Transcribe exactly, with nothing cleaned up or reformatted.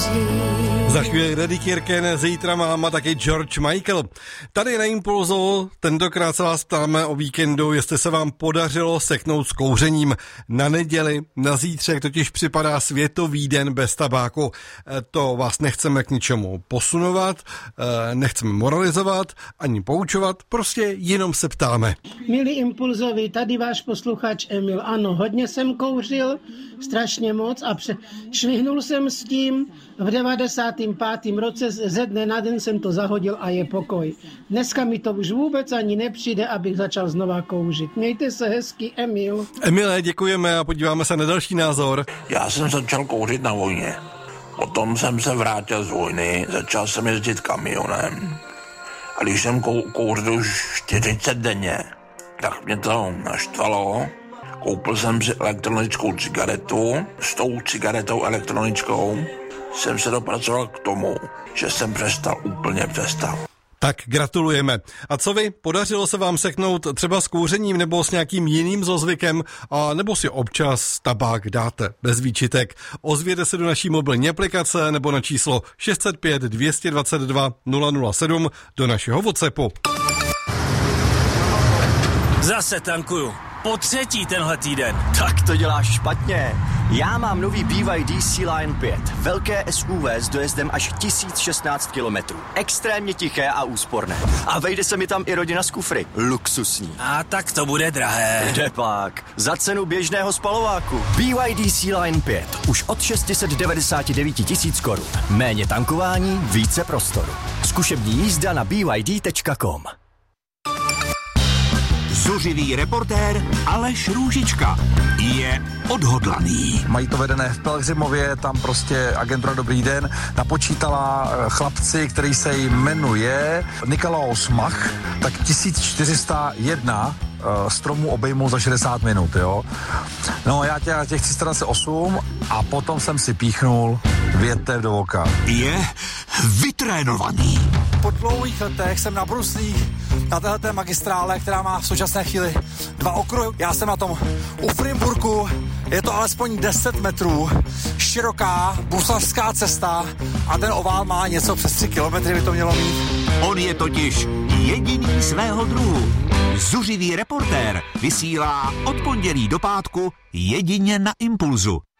Za chvíli Reddy Kirken, zítra máma taky George Michael. Tady na Impulzu tentokrát se vás ptáme o víkendu, jestli se vám podařilo seknout s kouřením. Na neděli, na zítřek totiž připadá Světový den bez tabáku. To vás nechceme k ničemu posunovat, nechceme moralizovat, ani poučovat, prostě jenom se ptáme. Milí Impulzovi, tady váš posluchač Emil. Ano, hodně jsem kouřil, strašně moc a pře- švihnul jsem s tím. V devadesátém pátém roce ze dne na den jsem to zahodil a je pokoj. Dneska mi to už vůbec ani nepřijde, abych začal znova kouřit. Mějte se hezky, Emil. Emile, děkujeme a podíváme se na další názor. Já jsem začal kouřit na vojně. Potom jsem se vrátil z vojny, začal jsem jezdit kamionem. A když jsem kou- kouřil už čtyřicet denně, tak mě to naštvalo. Koupil jsem si elektronickou cigaretu. S tou cigaretou elektronickou jsem se dopracoval k tomu, že jsem přestal, úplně přestal. Tak gratulujeme. A co vy? Podařilo se vám seknout třeba s kouřením nebo s nějakým jiným zlozvykem, a nebo si občas tabák dáte bez výčitek? Ozvěte se do naší mobilní aplikace nebo na číslo šest set pět dvě stě dvacet dva nula nula sedm do našeho WhatsAppu. Zase tankuju. Po třetí tenhle týden. Tak to děláš špatně. Já mám nový B Y D C-Line pět. Velké S U V s dojezdem až tisíc šestnáct kilometrů. Extrémně tiché a úsporné. A vejde se mi tam i rodina z kufry. Luxusní. A tak to bude drahé. Kde pak? Za cenu běžného spalováku. B Y D C-Line pět. Už od šest set devadesát devět tisíc korun. Méně tankování, více prostoru. Zkušební jízda na b y d tečka com. Zuřivý reportér Aleš Růžička je odhodlaný. Mají to vedené v Pelhřimově, tam prostě agentura Dobrý den napočítala chlapci, který se jmenuje Nikolaus Mach, tak tisíc čtyři sta jedna stromů obejmou za šedesát minut, jo. No já tě, těch chci starat se osm a potom jsem si píchnul větev do oka. Je vytrénovaný. Po dlouhých letech jsem nabruslý na téhleté magistrále, která má v současné chvíli dva okruhy. Já jsem na tom u Frimburku, je to alespoň deset metrů, široká bruslařská cesta a ten ovál má něco přes tři kilometry, by to mělo mít. On je totiž jediný svého druhu. Zuřivý reportér vysílá od pondělí do pátku jedině na Impulzu.